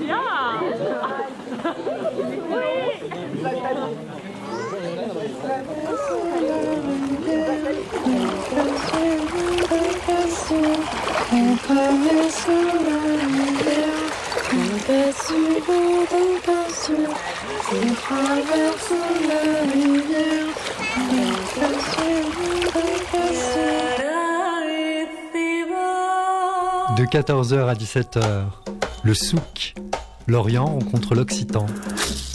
De 14h à 17h, le souk, l'Orient rencontre l'Occitan.